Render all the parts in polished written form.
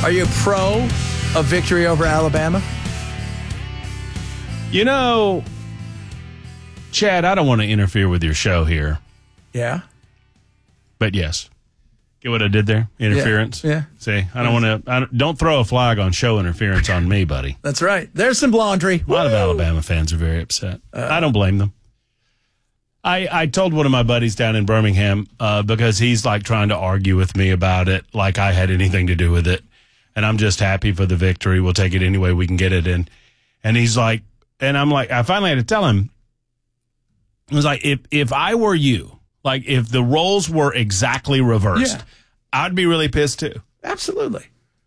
Are you pro a victory over Alabama? You know, Chad, I don't want to interfere with your show here. Yeah. But yes. Get what I did there? Interference? Yeah. See, I don't want to, don't throw a flag on show interference on me, buddy. That's right. There's some laundry. A lot of Alabama fans are very upset. I don't blame them. I told one of my buddies down in Birmingham because he's like trying to argue with me about it like I had anything to do with it. And I'm just happy for the victory. We'll take it any way we can get it in. And he's like, and I'm like, I finally had to tell him, I was like, if I were you, like if the roles were exactly reversed, I'd be really pissed too. Absolutely.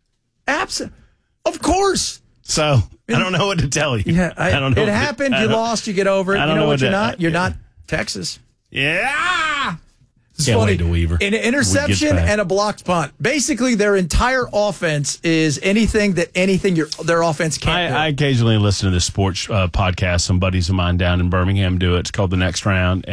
Of course. So I don't know what to tell you. Yeah, I don't know. It happened. You lost. You get over it. You know what you're not? You're not Texas. Yeah. It's Can't funny. wait to Weaver. An interception and a blocked punt. Basically, their entire offense is anything their offense can't do. I occasionally listen to this sports podcast. Some buddies of mine down in Birmingham do it. It's called The Next Round.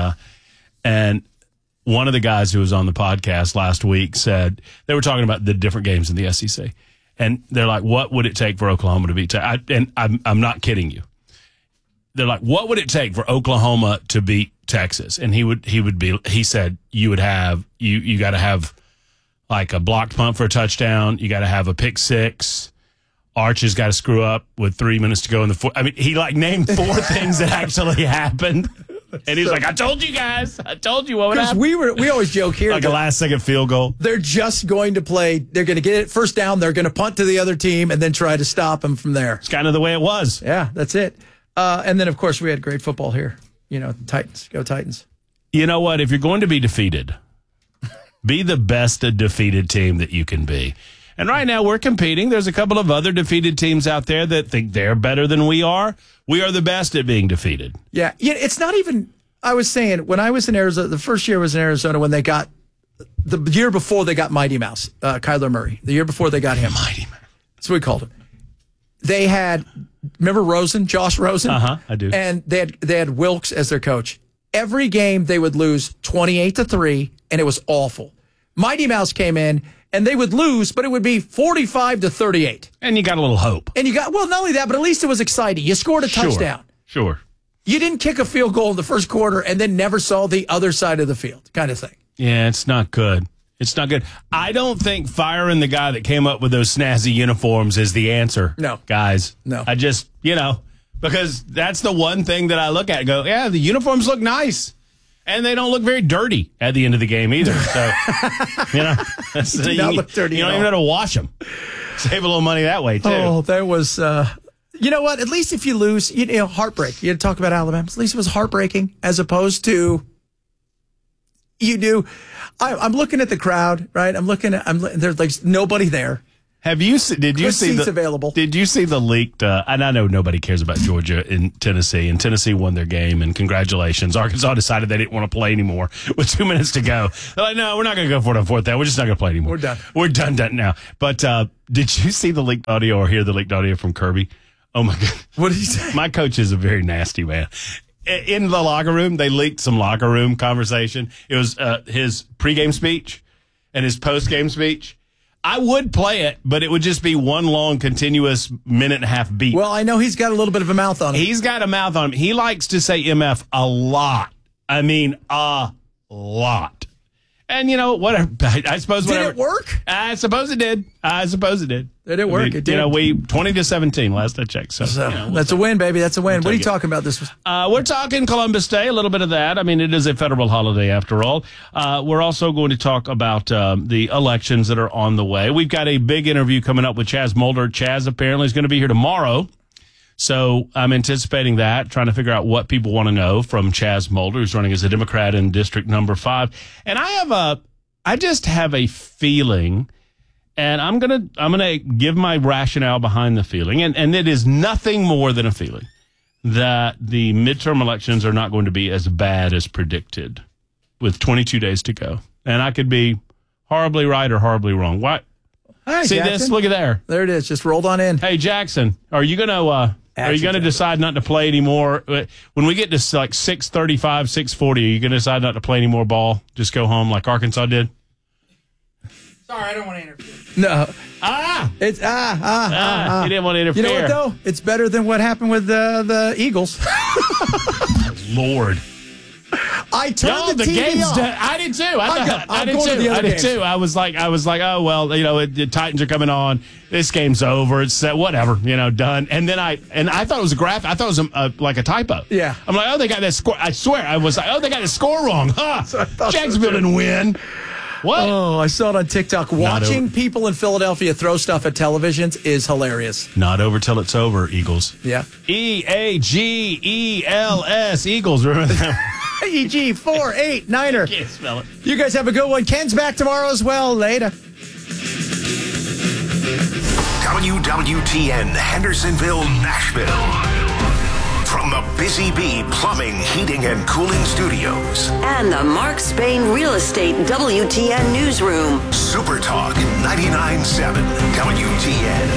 And one of the guys who was on the podcast last week said they were talking about the different games in the SEC. And they're like, what would it take for Oklahoma to beat Texas? And I'm not kidding you. They're like, what would it take for Oklahoma to beat Texas? And he said you got to have like a blocked punt for a touchdown. You got to have a pick six. Arch has got to screw up with 3 minutes to go in the fourth. I mean, he like named 4 things that actually happened. And he was like, I told you guys. I told you what would happen. We always joke here. Like a last-second field goal. They're just going to play. They're going to get it first down. They're going to punt to the other team and then try to stop them from there. It's kind of the way it was. Yeah, that's it. And then, of course, we had great football here. You know, Titans. Go Titans. You know what? If you're going to be defeated, be the best defeated team that you can be. And right now we're competing. There's a couple of other defeated teams out there that think they're better than we are. We are the best at being defeated. Yeah, it's not even, I was saying, when I was in Arizona, the first year I was in Arizona when they got, the year before they got Mighty Mouse, Kyler Murray. The year before they got him. Mighty Mouse. That's what we called him. They had, remember Rosen, Josh Rosen? Uh-huh, I do. And they had Wilkes as their coach. Every game they would lose 28-3, and it was awful. Mighty Mouse came in, and they would lose, but it would be 45-38. And you got a little hope. And you got, well, not only that, but at least it was exciting. You scored a touchdown. Sure. You didn't kick a field goal in the first quarter and then never saw the other side of the field, kind of thing. Yeah, it's not good. It's not good. I don't think firing the guy that came up with those snazzy uniforms is the answer. No. Guys. No. I just, because that's the one thing that I look at and go, yeah, the uniforms look nice. And they don't look very dirty at the end of the game either. So, do not look dirty. You don't even have to wash them. Save a little money that way, too. Oh, that was, you know what? At least if you lose, heartbreak. You talk about Alabama. At least it was heartbreaking as opposed to I'm looking at the crowd, right? There's like nobody there. Did you see the leaked, and I know nobody cares about Georgia and Tennessee won their game, and congratulations. Arkansas decided they didn't want to play anymore with 2 minutes to go. They're like, no, we're not going to go for it on fourth down. We're just not going to play anymore. We're done now. But did you see the leaked audio or hear the leaked audio from Kirby? Oh, my God. What did he say? My coach is a very nasty man. In the locker room, they leaked some locker room conversation. It was his pregame speech and his postgame speech. I would play it, but it would just be one long, continuous minute-and-a-half beat. Well, I know he's got a little bit of a mouth on him. He's got a mouth on him. He likes to say MF a lot. I mean, a lot. And, whatever. I suppose whatever. Did it work? I suppose it did. Did it work? It did. We 20-17 last I checked. So that's a win, baby. That's a win. What are you talking about this? We're talking Columbus Day, a little bit of that. I mean, it is a federal holiday after all. We're also going to talk about the elections that are on the way. We've got a big interview coming up with Chaz Mulder. Chaz apparently is going to be here tomorrow. So I'm anticipating that, trying to figure out what people want to know from Chaz Mulder, who's running as a Democrat in District Number 5. And I just have a feeling, and I'm gonna give my rationale behind the feeling, and it is nothing more than a feeling, that the midterm elections are not going to be as bad as predicted with 22 days to go. And I could be horribly right or horribly wrong. What? Hi, See Jackson. this? Look at there. There it is. Just rolled on in. Hey, Jackson, are you gonna decide not to play anymore when we get to like 6:35, 6:40? Are you gonna decide not to play any more ball? Just go home like Arkansas did? Sorry, I don't want to interfere. No. It's He didn't want to interfere. You know what, though? It's better than what happened with the Eagles. Lord. I turned the TV off. I did too. I did game. too. I was like, oh well, the Titans are coming on. This game's over. It's whatever, done. And then I thought it was a graph. I thought it was like a typo. Yeah. I'm like, oh, they got that score. I swear, I was like, oh, they got the score wrong. Jacksonville didn't win. What? Oh, I saw it on TikTok. Watching people in Philadelphia throw stuff at televisions is hilarious. Not over till it's over, Eagles. Yeah. EAGELS, Eagles. Remember that? EG489er. Can't spell it. You guys have a good one. Ken's back tomorrow as well. Later. WWTN Hendersonville, Nashville. From the Busy Bee Plumbing, Heating, and Cooling Studios. And the Mark Spain Real Estate WTN Newsroom. Super Talk 99.7 WTN.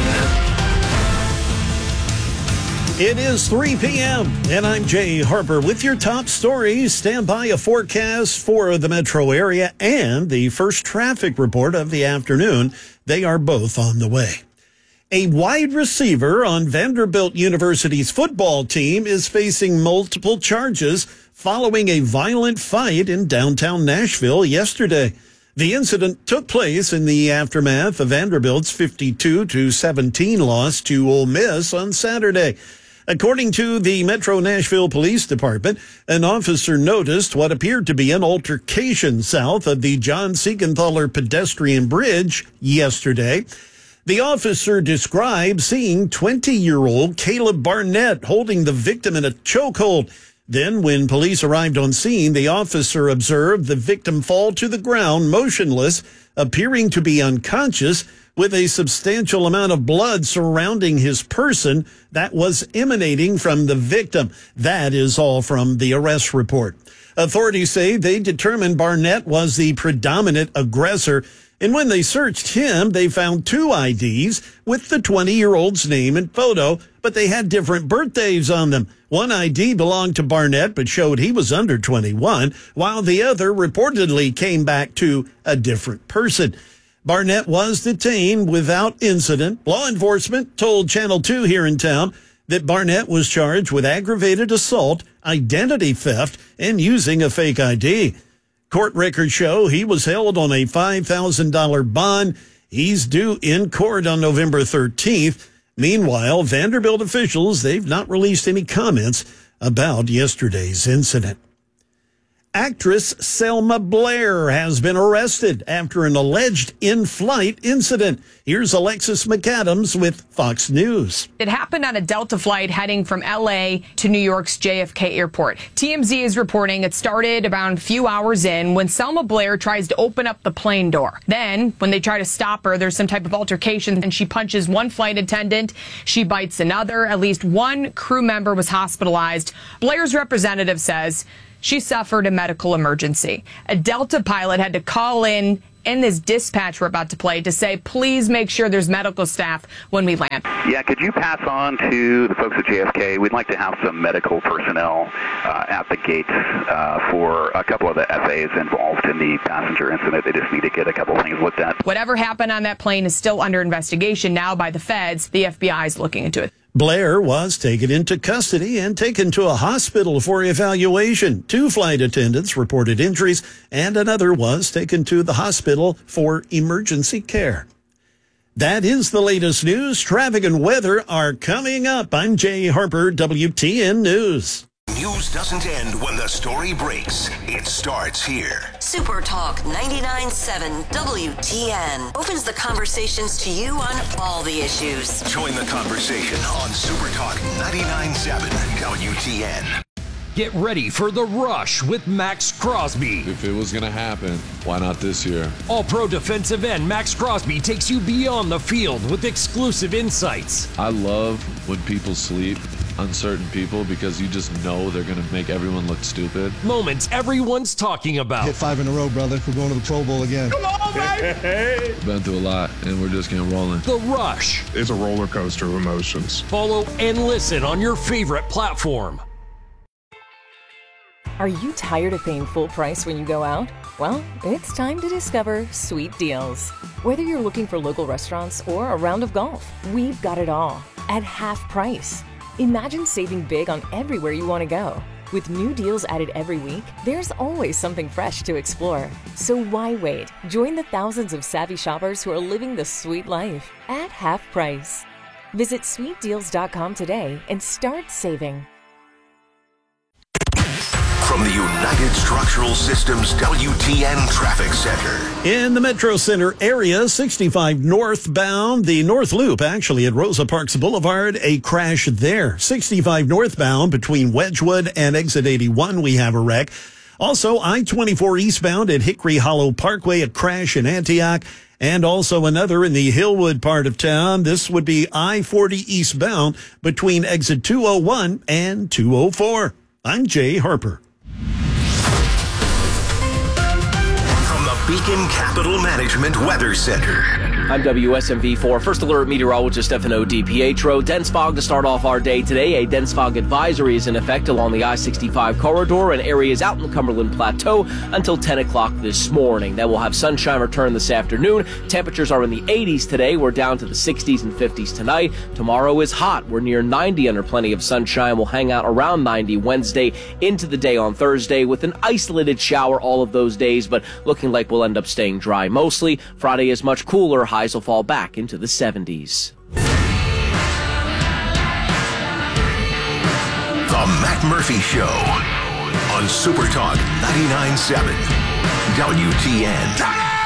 It is 3 p.m., and I'm Jay Harper with your top stories. Stand by a forecast for the metro area and the first traffic report of the afternoon. They are both on the way. A wide receiver on Vanderbilt University's football team is facing multiple charges following a violent fight in downtown Nashville yesterday. The incident took place in the aftermath of Vanderbilt's 52-17 loss to Ole Miss on Saturday. According to the Metro Nashville Police Department, an officer noticed what appeared to be an altercation south of the John Siegenthaler pedestrian bridge yesterday. The officer described seeing 20-year-old Caleb Barnett holding the victim in a chokehold. Then, when police arrived on scene, the officer observed the victim fall to the ground, motionless, appearing to be unconscious, with a substantial amount of blood surrounding his person that was emanating from the victim. That is all from the arrest report. Authorities say they determined Barnett was the predominant aggressor. And when they searched him, they found 2 IDs with the 20-year-old's name and photo, but they had different birthdays on them. One ID belonged to Barnett, but showed he was under 21, while the other reportedly came back to a different person. Barnett was detained without incident. Law enforcement told Channel 2 here in town that Barnett was charged with aggravated assault, identity theft, and using a fake ID. Court records show he was held on a $5,000 bond. He's due in court on November 13th. Meanwhile, Vanderbilt officials, they've not released any comments about yesterday's incident. Actress Selma Blair has been arrested after an alleged in-flight incident. Here's Alexis McAdams with Fox News. It happened on a Delta flight heading from L.A. to New York's JFK Airport. TMZ is reporting it started about a few hours in when Selma Blair tries to open up the plane door. Then, when they try to stop her, there's some type of altercation, and she punches one flight attendant. She bites another. At least one crew member was hospitalized. Blair's representative says she suffered a medical emergency. A Delta pilot had to call in this dispatch we're about to play to say, please make sure there's medical staff when we land. Yeah, could you pass on to the folks at JFK? We'd like to have some medical personnel at the gates for a couple of the FAs involved in the passenger incident. They just need to get a couple of things looked at. Whatever happened on that plane is still under investigation now by the feds. The FBI is looking into it. Blair was taken into custody and taken to a hospital for evaluation. 2 flight attendants reported injuries, and another was taken to the hospital for emergency care. That is the latest news. Traffic and weather are coming up. I'm Jay Harper, WTN News. News doesn't end when the story breaks. It starts here. Super Talk 99.7 WTN opens the conversations to you on all the issues. Join the conversation on Super Talk 99.7 WTN. Get ready for The Rush with Max Crosby. If it was going to happen, why not this year? All-pro defensive end Max Crosby takes you beyond the field with exclusive insights. I love when people sleep on certain people because you just know they're going to make everyone look stupid. Moments everyone's talking about. Hit 5 in a row, brother. We're going to the Pro Bowl again. Come on, baby! Been through a lot, and we're just getting rolling. The Rush. It's a roller coaster of emotions. Follow and listen on your favorite platform. Are you tired of paying full price when you go out? Well, it's time to discover Sweet Deals. Whether you're looking for local restaurants or a round of golf, we've got it all at half price. Imagine saving big on everywhere you want to go. With new deals added every week, there's always something fresh to explore. So why wait? Join the thousands of savvy shoppers who are living the sweet life at half price. Visit sweetdeals.com today and start saving. From the United Structural Systems WTN Traffic Center. In the Metro Center area, 65 northbound, the North Loop, actually at Rosa Parks Boulevard, a crash there. 65 northbound between Wedgwood and Exit 81, we have a wreck. Also, I-24 eastbound at Hickory Hollow Parkway, a crash in Antioch. And also another in the Hillwood part of town. This would be I-40 eastbound between Exit 201 and 204. I'm Jay Harper. Beacon Capital Management Weather Center. I'm WSMV4 First Alert Meteorologist Stefano DiPietro. Dense fog to start off our day today. A dense fog advisory is in effect along the I-65 corridor and areas out in the Cumberland Plateau until 10 o'clock this morning. Then we'll have sunshine return this afternoon. Temperatures are in the 80s today. We're down to the 60s and 50s tonight. Tomorrow is hot. We're near 90 under plenty of sunshine. We'll hang out around 90 Wednesday into the day on Thursday with an isolated shower all of those days, but looking like we'll end up staying dry mostly. Friday is much cooler. Highs will fall back into the 70s. The Matt Murphy Show on Super Talk 99.7 WTN.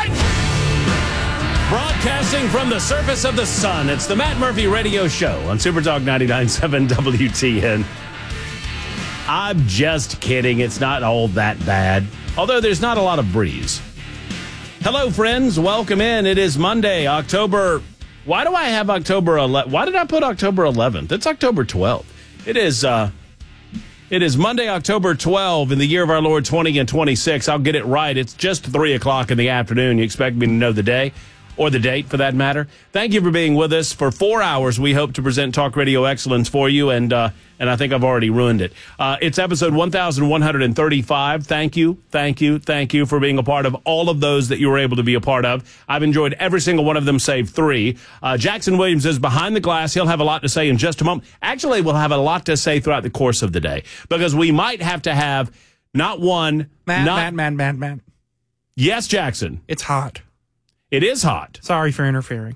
Broadcasting from the surface of the sun, it's the Matt Murphy Radio Show on Super Talk 99.7 WTN. I'm just kidding. It's not all that bad, although there's not a lot of breeze. Hello, friends. Welcome in. It is Monday, October. Why do I have October 11th? Why did I put October 11th? It's October 12th. It is Monday, October 12th in the year of our Lord 2026. I'll get it right. It's just 3 o'clock in the afternoon. You expect me to know the day or the date for that matter. Thank you for being with us. For 4 hours, we hope to present talk radio excellence for you, and I think I've already ruined it. It's episode 1135. Thank you for being a part of all of those that you were able to be a part of. I've enjoyed every single one of them, save 3. Jackson Williams is behind the glass. He'll have a lot to say in just a moment. Actually, we'll have a lot to say throughout the course of the day, because we might have to have not one... Matt. Yes, Jackson. It's hot. It is hot. Sorry for interfering.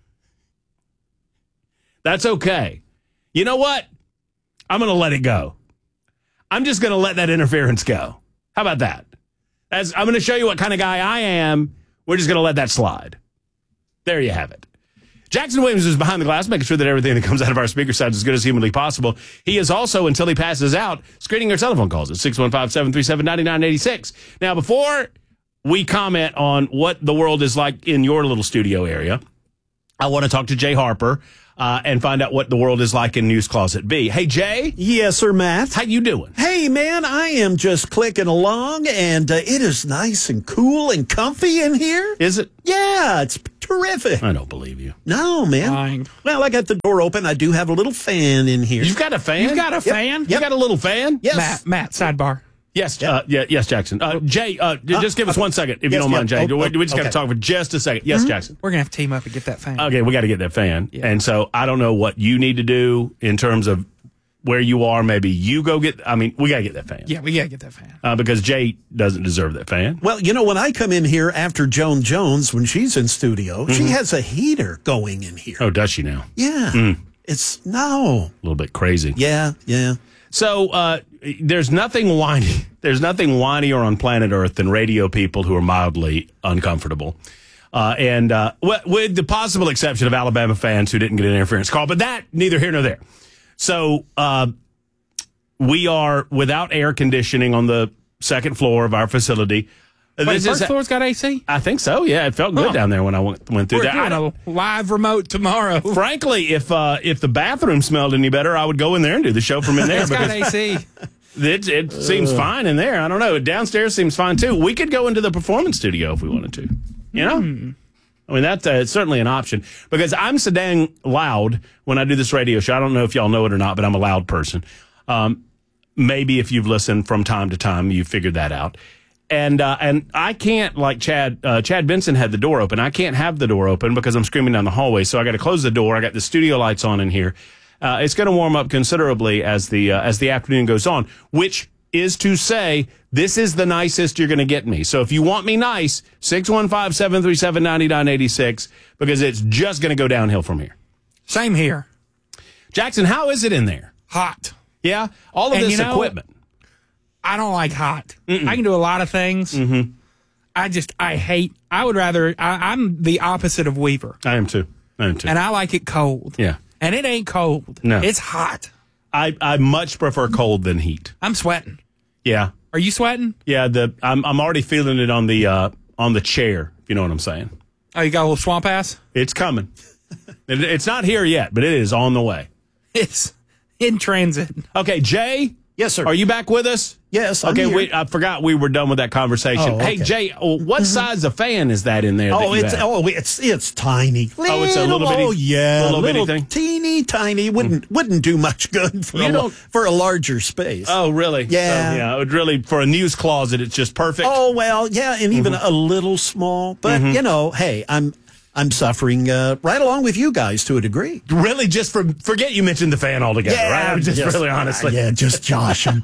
That's okay. You know what? I'm going to let it go. I'm just going to let that interference go. How about that? I'm going to show you what kind of guy I am. We're just going to let that slide. There you have it. Jackson Williams is behind the glass, making sure that everything that comes out of our speaker side is as good as humanly possible. He is also, until he passes out, screening your telephone calls at 615-737-9986. Now, before we comment on what the world is like in your little studio area, I want to talk to Jay Harper and find out what the world is like in News Closet B. Hey, Jay. Yes, sir, Matt. How you doing? Hey, man, I am just clicking along, and it is nice and cool and comfy in here. Is it? Yeah, it's terrific. I don't believe you. No, man. Fine. Well, I got the door open. I do have a little fan in here. You've got a fan? You've got a fan? You got a little fan? Yes. Matt, sidebar. Yes, yes, Jackson. Jay, just give us 1 second, if you don't mind, Jay. We just got to talk for just a second. Yes, Jackson. We're going to have to team up and get that fan. Okay, we got to get that fan. Yeah. And so I don't know what you need to do in terms of where you are. Maybe you go we got to get that fan. Yeah, we got to get that fan. Because Jay doesn't deserve that fan. Well, when I come in here after Joan Jones, when she's in studio, she has a heater going in here. Oh, does she now? Yeah. It's a little bit crazy. Yeah. So there's nothing whiny. There's nothing whinier on planet Earth than radio people who are mildly uncomfortable. And with the possible exception of Alabama fans who didn't get an interference call, but that neither here nor there. So we are without air conditioning on the second floor of our facility. Wait, first floor's got AC? I think so. Yeah, it felt good down there when I went through that. We're doing a live remote tomorrow. Frankly, if the bathroom smelled any better, I would go in there and do the show from in there. It's got AC. It seems fine in there. I don't know. Downstairs seems fine too. We could go into the performance studio if we wanted to. I mean, that's certainly an option, because I'm so dang loud when I do this radio show. I don't know if y'all know it or not, but I'm a loud person. Maybe if you've listened from time to time, you've figured that out. And I can't, like Chad Benson had the door open. I can't have the door open because I'm screaming down the hallway. So I got to close the door. I got the studio lights on in here. It's going to warm up considerably as the afternoon goes on, which is to say this is the nicest you're going to get me. So if you want me nice, 615-737-9986, because it's just going to go downhill from here. Same here. Jackson, how is it in there? Hot. Yeah? All of this equipment. I don't like hot. I can do a lot of things. Mm-hmm. I'm the opposite of Weaver. I am too. And I like it cold. Yeah. And it ain't cold. No. It's hot. I much prefer cold than heat. I'm sweating. Yeah. Are you sweating? Yeah, I'm already feeling it on the chair, if you know what I'm saying. Oh, you got a little swamp ass? It's coming. It's not here yet, but it is on the way. It's in transit. Okay, Jay? Yes, sir. Are you back with us? Yes, I'm okay, here. I forgot we were done with that conversation. Oh, okay. Hey, Jay, what size of fan is that in there? It's tiny. It's a little bitty. Oh yeah, little bitty thing. Teeny tiny. Wouldn't do much good for a larger space. Oh really? Yeah, so, yeah. It would really, for a news closet, it's just perfect. Oh well, yeah, and even a little small. But hey, I'm suffering right along with you guys to a degree. Really, just forget you mentioned the fan altogether, right? Just really honestly. Yeah, just joshing.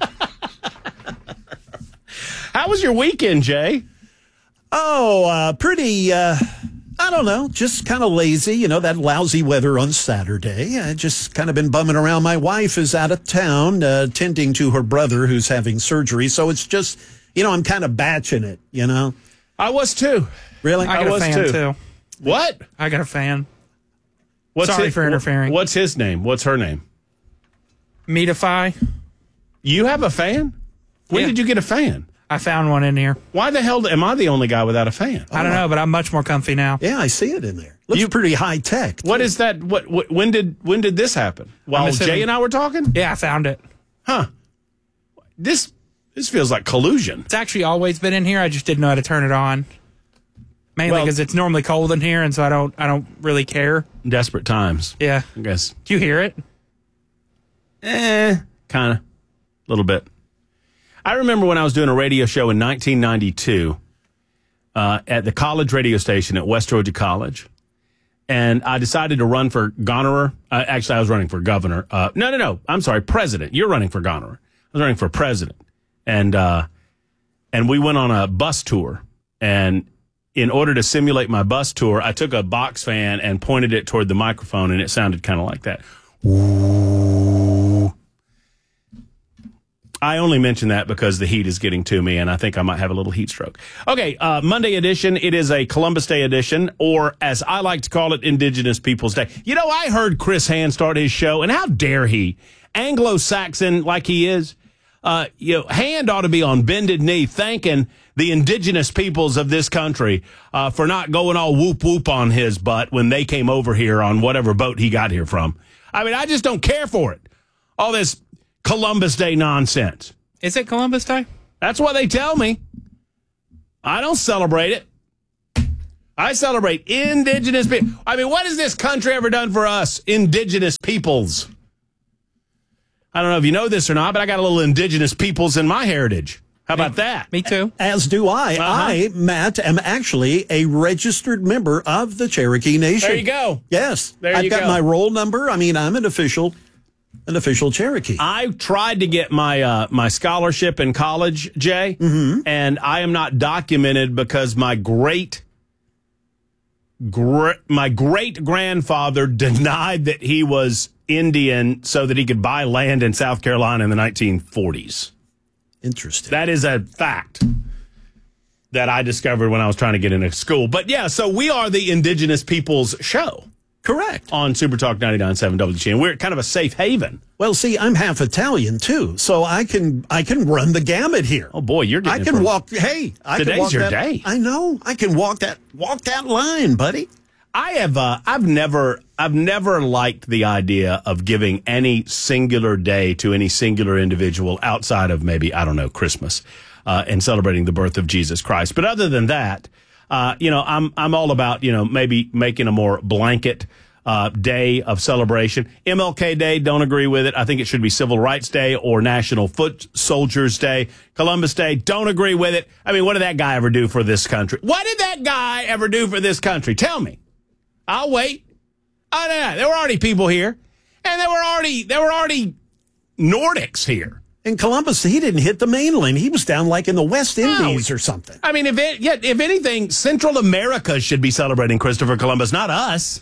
How was your weekend, Jay? Oh, pretty, I don't know, just kind of lazy. That lousy weather on Saturday. I just kind of been bumming around. My wife is out of town tending to her brother who's having surgery. So it's just, I'm kind of batching it, I was too. Really? I got a fan too. What? I got a fan. Sorry for interfering. What's his name? What's her name? Meatify. You have a fan? When did you get a fan? I found one in here. Why the hell am I the only guy without a fan? I don't know, but I'm much more comfy now. Yeah, I see it in there. Looks pretty high tech. What is that? When did this happen? While Jay and I were talking? Yeah, I found it. Huh. This feels like collusion. It's actually always been in here. I just didn't know how to turn it on. Mainly because it's normally cold in here, and so I don't really care. Desperate times. Yeah. I guess. Do you hear it? Kind of. A little bit. I remember when I was doing a radio show in 1992 at the college radio station at West Georgia College, and I decided to run for gonorrhea. Actually, I was running for governor. No. I'm sorry, president. You're running for gonorrhea. I was running for president, and we went on a bus tour. And in order to simulate my bus tour, I took a box fan and pointed it toward the microphone, and it sounded kind of like that. Ooh. I only mention that because the heat is getting to me, and I think I might have a little heat stroke. Okay, Monday edition. It is a Columbus Day edition, or as I like to call it, Indigenous Peoples Day. I heard Chris Hand start his show, and how dare he? Anglo-Saxon like he is. Hand ought to be on bended knee thanking the indigenous peoples of this country for not going all whoop-whoop on his butt when they came over here on whatever boat he got here from. I mean, I just don't care for it. All this Columbus Day nonsense. Is it Columbus Day? That's what they tell me. I don't celebrate it. I celebrate indigenous people. I mean, what has this country ever done for us, indigenous peoples? I don't know if you know this or not, but I got a little indigenous peoples in my heritage. How about that? Me too. As do I. I, Matt, am actually a registered member of the Cherokee Nation. There you go. Yes. I've got my roll number. I mean, I'm an official Cherokee. I tried to get my my scholarship in college, Jay, and I am not documented because my great grandfather denied that he was Indian so that he could buy land in South Carolina in the 1940s. Interesting. That is a fact that I discovered when I was trying to get into school. But yeah, so we are the Indigenous Peoples Show. Correct. On Super Talk 99.7 WGN. We're kind of a safe haven. Well, see, I'm half Italian too, so I can run the gamut here. Oh boy, you're getting today's your day. I know. I can walk that line, buddy. I've never liked the idea of giving any singular day to any singular individual outside of maybe, I don't know, Christmas, and celebrating the birth of Jesus Christ. But other than that, I'm all about, maybe making a more blanket day of celebration. MLK Day, don't agree with it. I think it should be Civil Rights Day or National Foot Soldiers Day. Columbus Day, don't agree with it. I mean, what did that guy ever do for this country? What did that guy ever do for this country? Tell me. I'll wait. Oh, no, there were already people here, and there were already Nordics here. In Columbus, he didn't hit the mainland. He was down like in the West Indies or something. I mean, if anything, Central America should be celebrating Christopher Columbus, not us.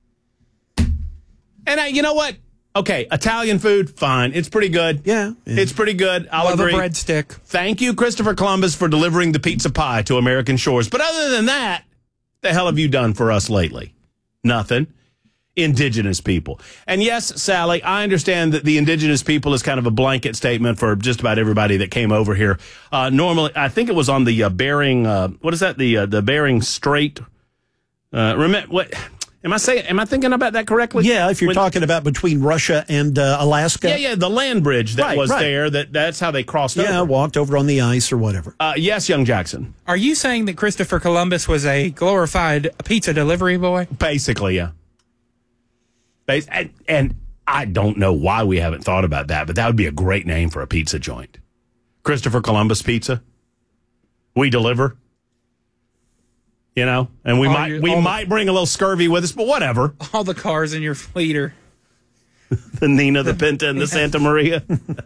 And you know what? Okay, Italian food, fine. It's pretty good. Yeah. It's pretty good. I'll agree. Love a breadstick. Thank you, Christopher Columbus, for delivering the pizza pie to American shores. But other than that, the hell have you done for us lately? Nothing. Indigenous people. And yes, Sally, I understand that the indigenous people is kind of a blanket statement for just about everybody that came over here. Normally, I think it was on the Bering, what is that? The Bering Strait. Remember what? Am I thinking about that correctly? Yeah, if you're talking about between Russia and Alaska. Yeah, the land bridge that was there. That's how they crossed over. Yeah, walked over on the ice or whatever. Yes, young Jackson. Are you saying that Christopher Columbus was a glorified pizza delivery boy? Basically, yeah. And I don't know why we haven't thought about that, but that would be a great name for a pizza joint. Christopher Columbus Pizza. We deliver. You know, and we might bring a little scurvy with us, but whatever. All the cars in your fleet are the Nina, the Pinta, and the Santa Maria.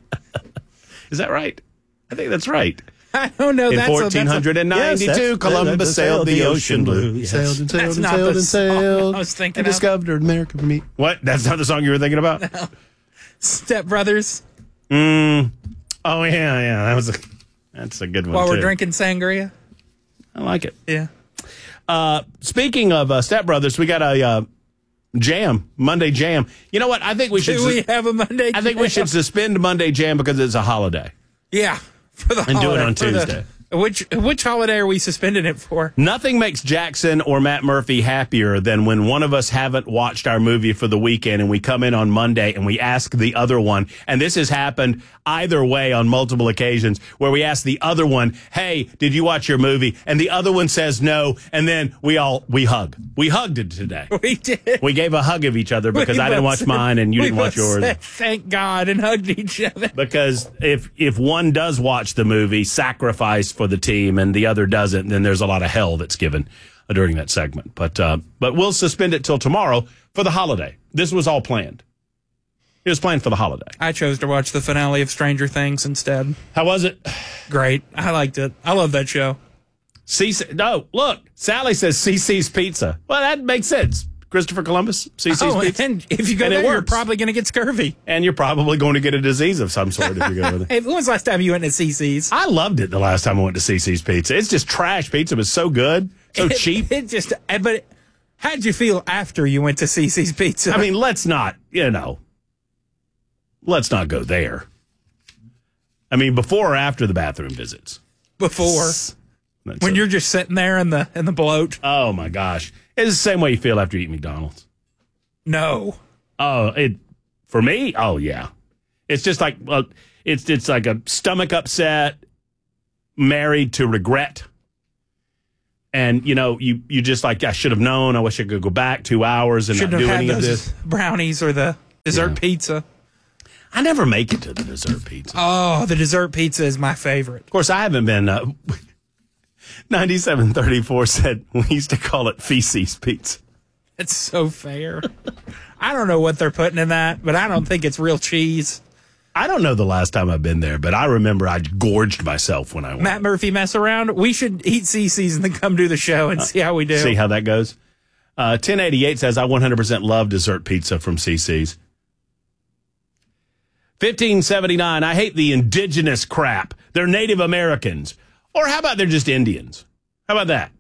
Is that right? I think that's right. I don't know. In 1492, Columbus sailed the ocean blue. Yes. Sailed and sailed and sailed and sailed. I was thinking and discovered America for me. What? That's not the song you were thinking about? No. Step Brothers. Oh yeah. That's a good one. While too. we're drinking sangria. I like it. Yeah. Speaking of Step Brothers, we got a Monday Jam. You know what? I think we should. Do we have a Monday Jam? I think we should suspend Monday Jam because it's a holiday. Yeah. For the and holiday. Do it on Tuesday. Which holiday are we suspending it for? Nothing makes Jackson or Matt Murphy happier than when one of us haven't watched our movie for the weekend and we come in on Monday and we ask the other one, and this has happened either way on multiple occasions, where we ask the other one, hey, did you watch your movie? And the other one says no, and then we hug. We hugged it today. We did. We gave a hug of each other because I didn't watch mine and you didn't watch yours. Thank God, and hugged each other. Because if one does watch the movie, sacrifice for the team, and the other doesn't, then there's a lot of hell that's given during that segment. But we'll suspend it till tomorrow for the holiday. This was all planned. It was planned for the holiday. I chose to watch the finale of Stranger Things instead. How was it? Great. I liked it. I love that show. No, look, Sally says CC's Pizza. Well, that makes sense. Christopher Columbus, CC's Pizza. And if you go there, you're probably going to get scurvy. And you're probably going to get a disease of some sort if you go there. Hey, when was the last time you went to CC's? I loved it the last time I went to CC's Pizza. It's just trash pizza. It was so good, so cheap. But how'd you feel after you went to CC's Pizza? I mean, let's not go there. I mean, before or after the bathroom visits? Before. When you're just sitting there in the bloat. Oh my gosh. It's the same way you feel after you eat McDonald's. No. Oh, for me? Oh yeah. It's just like it's like a stomach upset married to regret. And you just like, I should have known. I wish I could go back 2 hours and not do any of this. Brownies or the dessert pizza. I never make it to the dessert pizza. Oh, the dessert pizza is my favorite. Of course, I haven't been. 9734 said we used to call it feces pizza. It's so fair. I don't know what they're putting in that, but I don't think it's real cheese. I don't know the last time I've been there, but I remember I gorged myself when I went. Matt Murphy mess around. We should eat CC's and then come do the show and see how we do. See how that goes. 1088 says, I 100% love dessert pizza from CC's. 1579, I hate the indigenous crap. They're Native Americans. Or how about they're just Indians? How about that?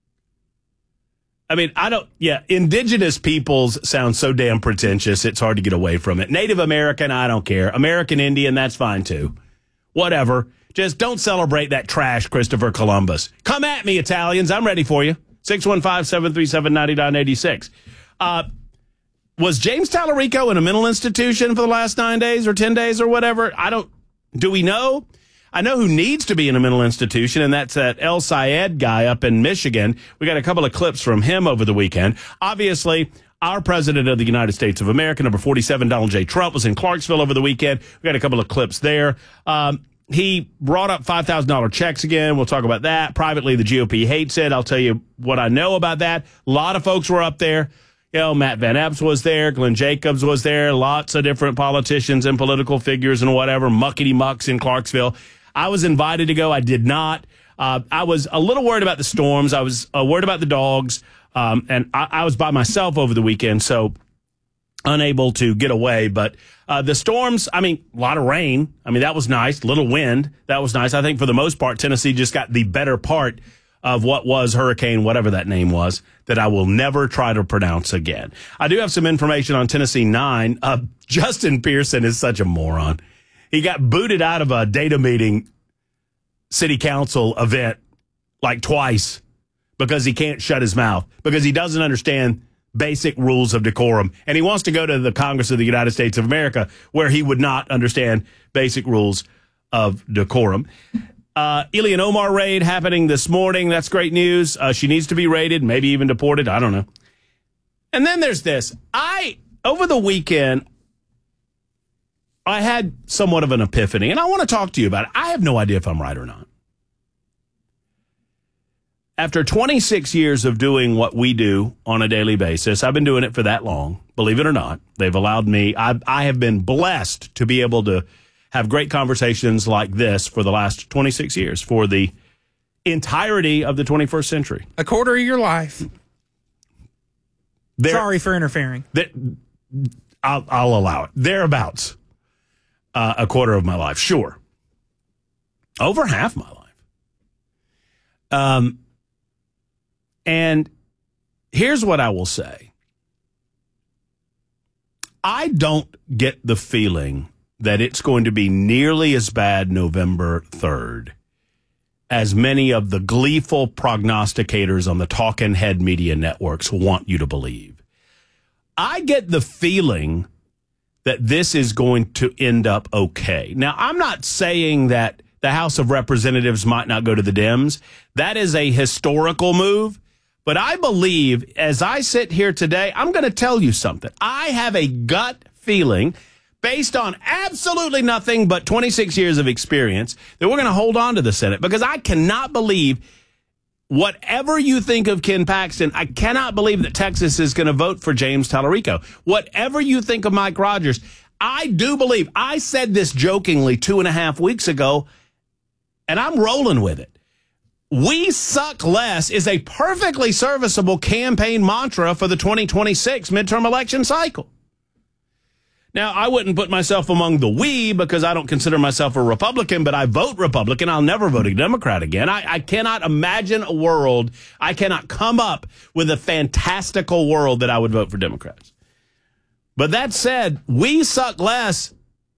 I mean, indigenous peoples sound so damn pretentious, it's hard to get away from it. Native American, I don't care. American Indian, that's fine too. Whatever. Just don't celebrate that trash, Christopher Columbus. Come at me, Italians. I'm ready for you. 615-737-9986. Was James Tallarico in a mental institution for the last 9 days or 10 days or whatever? Do we know? I know who needs to be in a mental institution, and that's that El Sayed guy up in Michigan. We got a couple of clips from him over the weekend. Obviously, Our president of the United States of America, number 47, Donald J. Trump, was in Clarksville over the weekend. We got a couple of clips there. He brought up $5,000 checks again. We'll talk about that. Privately, the GOP hates it. I'll tell you what I know about that. A lot of folks were up there. You know, Matt Van Epps was there. Glenn Jacobs was there. Lots of different politicians and political figures and whatever, muckety-mucks in Clarksville. I was invited to go. I did not. I was a little worried about the storms. I was worried about the dogs. And I was by myself over the weekend, so unable to get away. But the storms, I mean, a lot of rain. I mean, that was nice. Little wind. That was nice. I think for the most part, Tennessee just got the better part of what was Hurricane, whatever that name was, that I will never try to pronounce again. I do have some information on Tennessee 9. Justin Pearson is such a moron. He got booted out of a data meeting city council event like twice because he can't shut his mouth, because he doesn't understand basic rules of decorum. And he wants to go to the Congress of the United States of America, where he would not understand basic rules of decorum. Ilhan Omar raid happening this morning. That's great news. She needs to be raided, maybe even deported. I don't know. And then there's this. Over the weekend, I had somewhat of an epiphany, and I want to talk to you about it. I have no idea if I'm right or not. After 26 years of doing what we do on a daily basis, I've been doing it for that long, believe it or not. They've allowed me, I have been blessed to be able to have great conversations like this for the last 26 years, for the entirety of the 21st century. A quarter of your life. Sorry for interfering. I'll allow it. Thereabouts. A quarter of my life, sure. Over half my life. And here's what I will say. I don't get the feeling that it's going to be nearly as bad November 3rd as many of the gleeful prognosticators on the talking head media networks want you to believe. I get the feeling that this is going to end up okay. Now, I'm not saying that the House of Representatives might not go to the Dems. That is a historical move. But I believe, as I sit here today, I'm going to tell you something. I have a gut feeling, based on absolutely nothing but 26 years of experience, that we're going to hold on to the Senate. Because I cannot believe, whatever you think of Ken Paxton, I cannot believe that Texas is going to vote for James Tallarico. Whatever you think of Mike Rogers, I do believe, I said this jokingly 2.5 weeks ago, and I'm rolling with it. We suck less is a perfectly serviceable campaign mantra for the 2026 midterm election cycle. Now, I wouldn't put myself among the we because I don't consider myself a Republican, but I vote Republican. I'll never vote a Democrat again. I cannot imagine a world, I cannot come up with a fantastical world that I would vote for Democrats. But that said, we suck less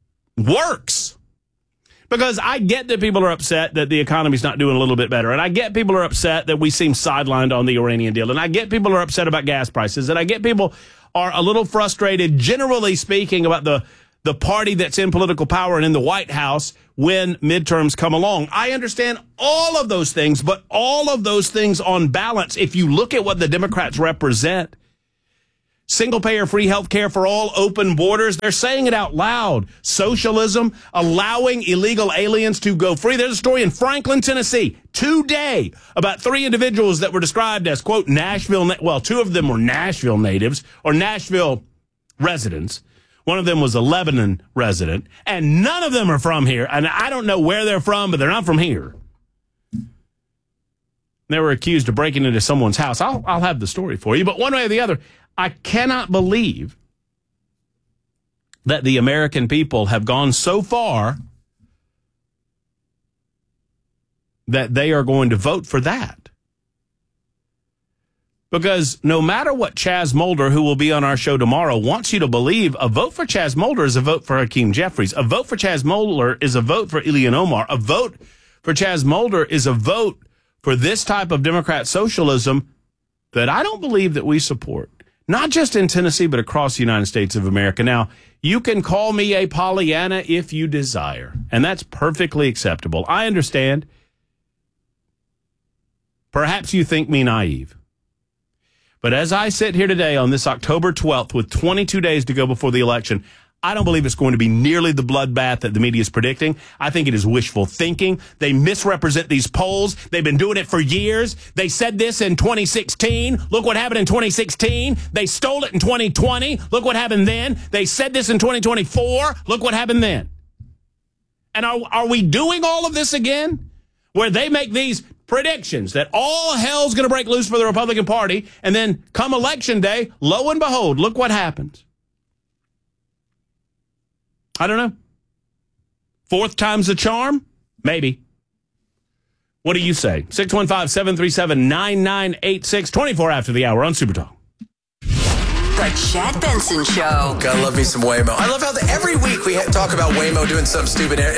works. Because I get that people are upset that the economy's not doing a little bit better. And I get people are upset that we seem sidelined on the Iranian deal. And I get people are upset about gas prices. And I get people are a little frustrated, generally speaking, about the party that's in political power and in the White House when midterms come along. I understand all of those things, but all of those things on balance, if you look at what the Democrats represent, single-payer free health care for all, open borders. They're saying it out loud. Socialism, allowing illegal aliens to go free. There's a story in Franklin, Tennessee, today about 3 individuals that were described as, quote, Nashville. Well, 2 of them were Nashville natives or Nashville residents. One of them was a Lebanon resident, and none of them are from here. And I don't know where they're from, but they're not from here. They were accused of breaking into someone's house. I'll have the story for you, but one way or the other, I cannot believe that the American people have gone so far that they are going to vote for that. Because no matter what Chaz Mulder, who will be on our show tomorrow, wants you to believe, a vote for Chaz Mulder is a vote for Hakeem Jeffries. A vote for Chaz Mulder is a vote for Ilhan Omar. A vote for Chaz Mulder is a vote for this type of Democrat socialism that I don't believe that we support. Not just in Tennessee, but across the United States of America. Now, you can call me a Pollyanna if you desire, and that's perfectly acceptable. I understand. Perhaps you think me naive. But as I sit here today on this October 12th with 22 days to go before the election, I don't believe it's going to be nearly the bloodbath that the media is predicting. I think it is wishful thinking. They misrepresent these polls. They've been doing it for years. They said this in 2016. Look what happened in 2016. They stole it in 2020. Look what happened then. They said this in 2024. Look what happened then. And are we doing all of this again? Where they make these predictions that all hell's going to break loose for the Republican Party, and then come election day, lo and behold, look what happens. I don't know. Fourth time's the charm? Maybe. What do you say? 615-737-9986, 24 after the hour on Super Talk. The Chad Benson Show. Gotta love me some Waymo. I love how every week we talk about Waymo doing something stupid.